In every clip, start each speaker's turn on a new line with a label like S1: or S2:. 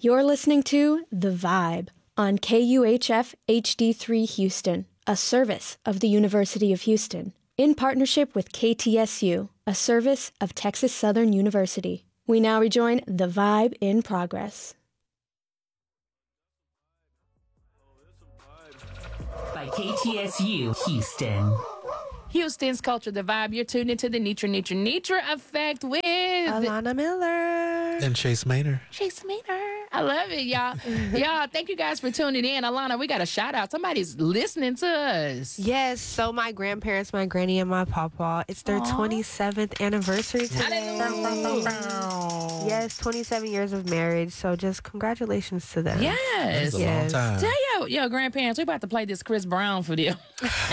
S1: You're listening to The Vibe on KUHF HD3 Houston, a service of the University of Houston, in partnership with KTSU, a service of Texas Southern University. We now rejoin The Vibe in progress.
S2: By KTSU Houston.
S3: Houston's Culture, The Vibe. You're tuned into the Nitra Effect with
S4: Alana Miller
S5: and Chase Maynor.
S3: I love it, y'all. Y'all, thank you guys for tuning in. Alana, we got a shout out. Somebody's listening to us.
S4: Yes, so my grandparents, my granny and my papa, it's their 27th anniversary today. Yes, 27 years of marriage. So just congratulations to them.
S3: Yes.
S5: That's a long time.
S3: Tell your grandparents, we about to play this Chris Brown for them.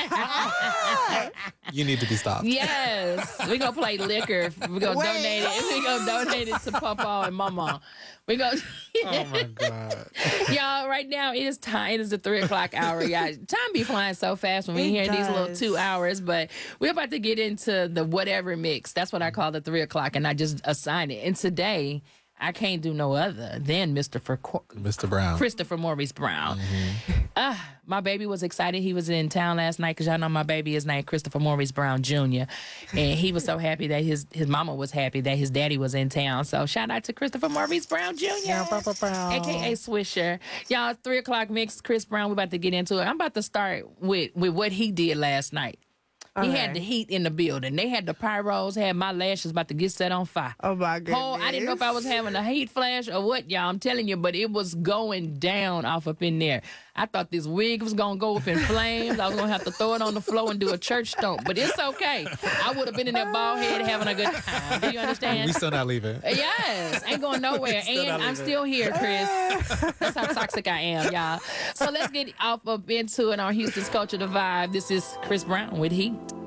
S5: You need to be stopped.
S3: Yes. We're going to play liquor. We're going to donate it. We're going to donate it to Papa and Mama. We go.
S5: Oh my God.
S3: Y'all, right now it is time. It is the 3 o'clock hour. Y'all, time be flying so fast when we hear these little 2 hours. But we're about to get into the whatever mix. That's what I call the 3 o'clock, and I just assign it. And today, I can't do no other than
S5: Mr. Brown.
S3: Christopher Maurice Brown. My baby was excited. He was in town last night because y'all know my baby is named Christopher Maurice Brown Jr. And he was so happy that his mama was happy that his daddy was in town. So shout out to Christopher Maurice Brown Jr. a.k.a. Swisher. Y'all, 3 o'clock mix, Chris Brown. We're about to get into it. I'm about to start with what he did last night. He had the heat in the building. They had the pyros, had my lashes about to get set on fire.
S4: Oh, my goodness.
S3: I didn't know if I was having a heat flash or what, y'all. I'm telling you, but it was going down off up in there. I thought this wig was going to go up in flames. I was going to have to throw it on the floor and do a church stomp. But it's okay. I would have been in that bald head having a good time. Do you understand?
S5: We still not leaving.
S3: Yes. Ain't going nowhere. And I'm still here, Chris. That's how toxic I am, y'all. So let's get off up into it on Houston's Culture, The Vibe. This is Chris Brown with Heat.